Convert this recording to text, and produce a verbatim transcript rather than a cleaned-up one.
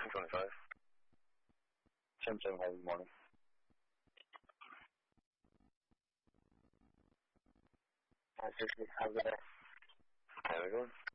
ten twenty-five. ten seventy-five in the morning. I just have a good day. There we go.